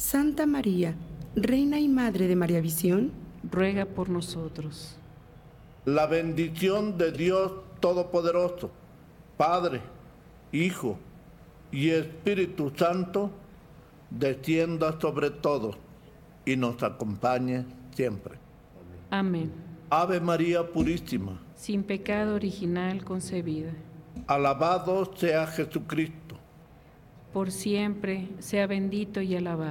Santa María, Reina y Madre de María Visión, ruega por nosotros. La bendición de Dios Todopoderoso, Padre, Hijo y Espíritu Santo, descienda sobre todos y nos acompañe siempre. Amén. Ave María Purísima, Sin pecado original concebida. alabado sea Jesucristo. Por siempre sea bendito y alabado.